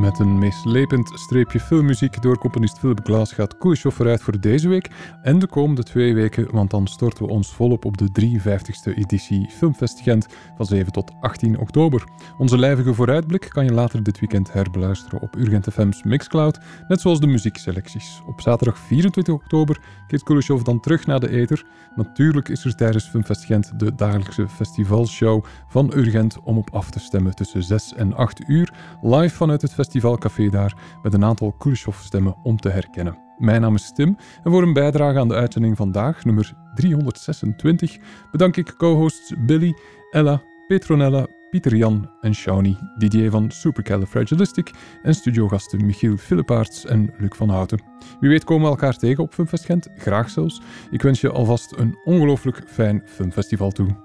Met een meeslepend streepje filmmuziek door componist Philip Glass gaat Kuleshov vooruit voor deze week en de komende 2 weken, want dan storten we ons volop op de 53e editie Filmfest Gent van 7 tot 18 oktober. Onze lijvige vooruitblik kan je later dit weekend herbeluisteren op Urgent FM's Mixcloud, net zoals de muziekselecties. Op zaterdag 24 oktober keert Kuleshov dan terug naar de ether. Natuurlijk is er tijdens Filmfest Gent de dagelijkse festivalshow van Urgent om op af te stemmen tussen 6 en 8 uur, live vanuit het festivalcafé daar, met een aantal Kuleshov-stemmen om te herkennen. Mijn naam is Tim en voor een bijdrage aan de uitzending vandaag, nummer 326, bedank ik co-hosts Billy, Ella, Petronella, Pieter Jan en Shawnee, Didier van Supercalifragilistic en studiogasten Michiel Philippaerts en Luc van Houten. Wie weet komen we elkaar tegen op Filmfest Gent, graag zelfs. Ik wens je alvast een ongelooflijk fijn filmfestival toe.